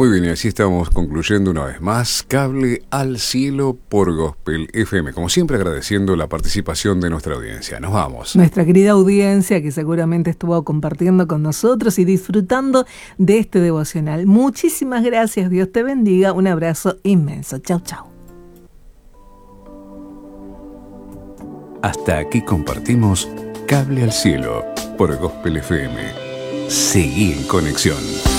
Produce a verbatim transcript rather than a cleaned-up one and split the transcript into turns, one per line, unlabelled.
Muy bien, y así estamos concluyendo una vez más Cable al Cielo por Gospel F M. Como siempre, agradeciendo la participación de nuestra audiencia. Nos vamos.
Nuestra querida audiencia que seguramente estuvo compartiendo con nosotros y disfrutando de este devocional. Muchísimas gracias, Dios te bendiga. Un abrazo inmenso. Chau, chau.
Hasta aquí compartimos Cable al Cielo por Gospel F M. Seguí en conexión.